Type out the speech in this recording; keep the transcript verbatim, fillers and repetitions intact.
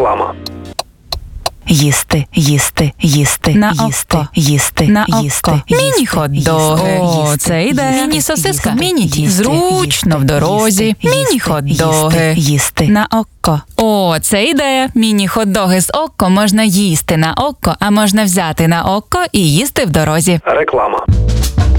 Реклама. Їсти, їсти, їсти, На їсти, око. їсти, На їсти, око. їсти, Міні-хот-доги. їсти, О, їсти, це ідея. їсти, Міні-сосиска. їсти, Міні-тіст. їсти, Зручно в дорозі. їсти, їсти, Міні-хот-доги. їсти, їсти. На око. О, це ідея. Міні-хот-доги з око можна їсти на око, а можна взяти на око і їсти в дорозі. Реклама.